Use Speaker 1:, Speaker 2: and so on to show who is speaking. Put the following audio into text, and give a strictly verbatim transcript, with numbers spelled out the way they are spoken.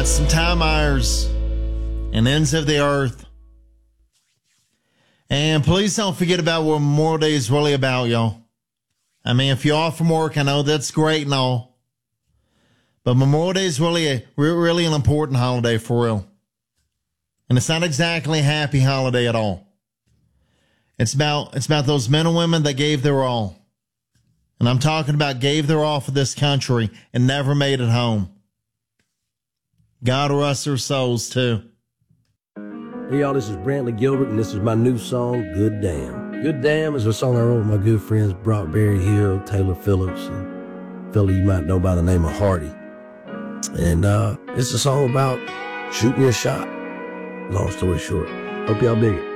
Speaker 1: got some timers and ends of the earth. And please don't forget about what Memorial Day is really about, y'all. I mean, if you're off from work, I know that's great and all. But Memorial Day is really, a, really an important holiday for real. And it's not exactly a happy holiday at all. It's about, it's about those men and women that gave their all. And I'm talking about gave their all for this country and never made it home. God rest their souls, too.
Speaker 2: Hey, y'all, this is Brantley Gilbert, and this is my new song, Good Damn. Good Damn is a song I wrote with my good friends Brock Berry Hill, Taylor Phillips, and a fella you might know by the name of Hardy. And uh, it's a song about shooting your shot, long story short. Hope y'all dig it.